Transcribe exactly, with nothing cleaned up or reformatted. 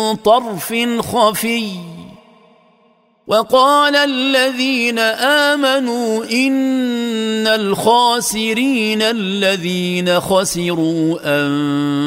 طرف خفي. وقال الذين آمنوا إن الخاسرين الذين خسروا أنفسهم